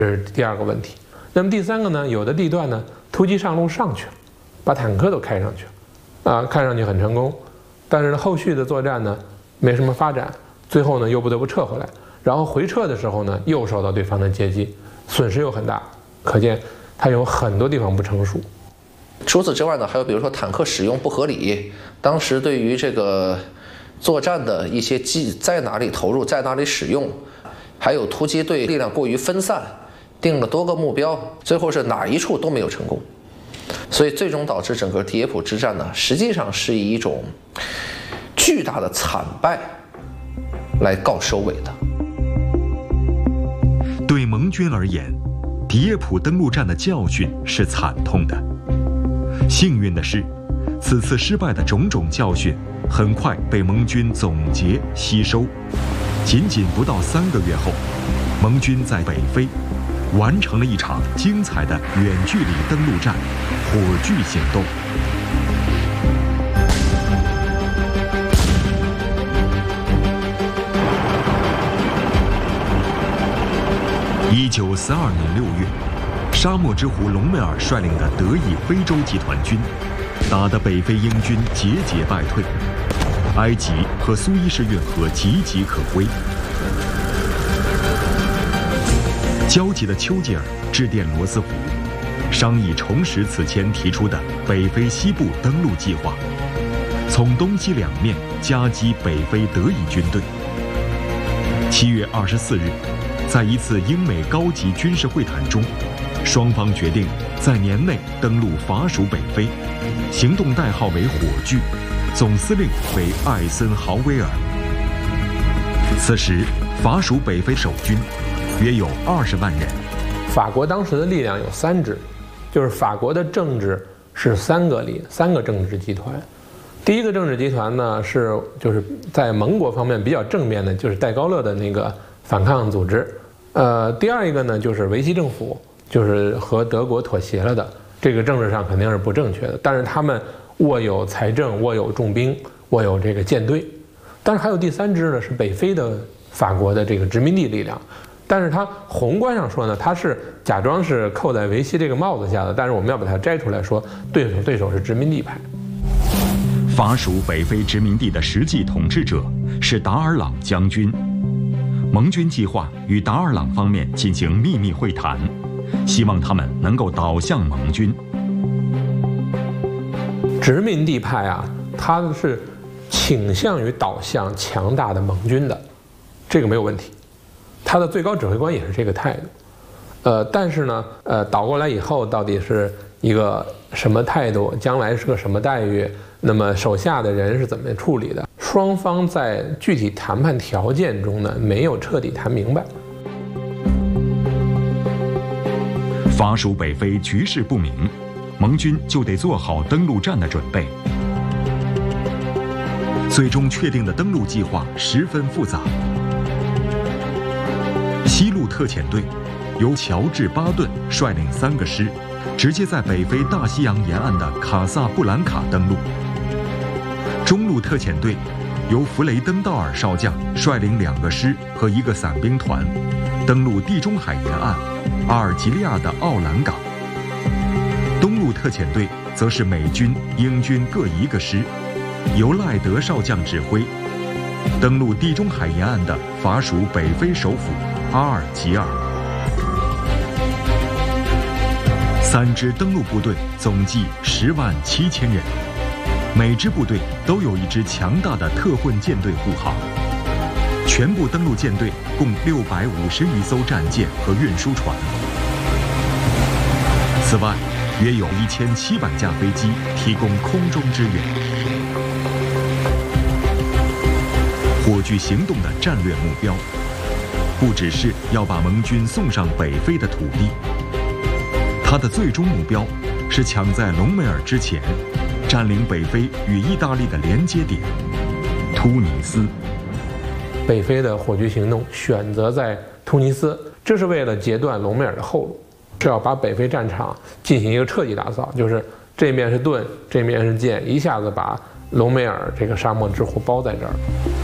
这是第二个问题。那么第三个呢，有的地段呢，突击上路上去了，把坦克都开上去了，看上去很成功，但是呢，后续的作战呢，没什么发展，最后呢，又不得不撤回来，然后回撤的时候呢，又受到对方的截击，损失又很大，可见它有很多地方不成熟。 除此之外呢，还有比如说坦克使用不合理，当时对于这个作战的一些在哪里投入，在哪里使用，还有突击队力量过于分散，定了多个目标，最后是哪一处都没有成功，所以最终导致整个第耶普之战呢，实际上是以一种巨大的惨败来告收尾的。 对盟军而言，第耶普登陆战的教训是惨痛的。幸运的是，此次失败的种种教训很快被盟军总结吸收。仅不到3个月后，盟军在北非完成了一场精彩的远距离登陆战——火炬行动。1942年6月，沙漠之狐隆美尔率领的德意非洲集团军，打得北非英军节节败退，埃及和苏伊士运河岌岌可危。焦急的丘吉尔致电罗斯福，商议重拾此前提出的北非西部登陆计划，从东西两面夹击北非德意军队。7月24日，在一次英美高级军事会谈中，双方决定在年内登陆法属北非，行动代号为火炬，总司令为艾森豪威尔。此时，法属北非守军约有20万人。 法国当时的力量有3支，就是法国的政治是3个政治集团。第一个政治集团呢就是在盟国方面比较正面的，就是戴高乐的那个反抗组织。第二一个呢就是维希政府，就是和德国妥协了的，这个政治上肯定是不正确的，但是他们握有财政，握有重兵，握有这个舰队。但是还有第3支呢，是北非的法国的这个殖民地力量。但是它宏观上说呢，它是假装是扣在维希这个帽子下的，但是我们要把它摘出来说，对手是殖民地派。 法属北非殖民地的实际统治者是达尔朗将军。盟军计划与达尔朗方面进行秘密会谈，希望他们能够倒向盟军。 殖民地派啊，他是倾向于倒向强大的盟军的，这个没有问题。他的最高指挥官也是这个态度。但是呢，倒过来以后到底是一个什么态度，将来是个什么待遇，那么手下的人是怎么处理的，双方在具体谈判条件中呢，没有彻底谈明白。 法属北非局势不明，盟军就得做好登陆战的准备。最终确定的登陆计划十分复杂。西路特遣队由乔治·巴顿率领3个师，直接在北非大西洋沿岸的卡萨布兰卡登陆。中路特遣队由弗雷登道尔少将率领2个师和1个伞兵团，登陆地中海沿岸阿尔及利亚的奥兰港。东路特遣队则是美军、英军各1个师，由赖德少将指挥，登陆地中海沿岸的法属北非首府阿尔及尔。3支登陆部队总计10万7千人，每支部队都有1支强大的特混舰队护航。全部登陆舰队共650余艘战舰和运输船。此外，约有1700架飞机提供空中支援。火炬行动的战略目标，不只是要把盟军送上北非的土地，它的最终目标是抢在隆美尔之前，占领北非与意大利的连接点——突尼斯。 北非的火炬行动选择在突尼斯，这是为了截断隆美尔的后路，是要把北非战场进行一个彻底打扫，就是这面是盾，这面是剑，一下子把隆美尔这个沙漠之狐包在这儿。